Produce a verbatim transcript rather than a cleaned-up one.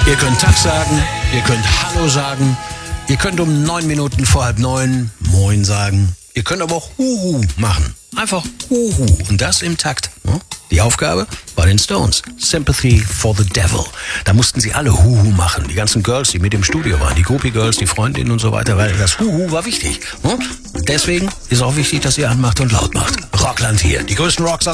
Ihr könnt Tag sagen, ihr könnt Hallo sagen, ihr könnt um neun Minuten vor halb neun Moin sagen. Ihr könnt aber auch Huhu machen. Einfach Huhu. Und das im Takt. Die Aufgabe bei den Stones. Sympathy for the Devil. Da mussten sie alle Huhu machen. Die ganzen Girls, die mit im Studio waren. Die Groupie Girls, die Freundinnen und so weiter. Weil das Huhu war wichtig. Und deswegen ist auch wichtig, dass ihr anmacht und laut macht. Rockland hier. Die größten Rocks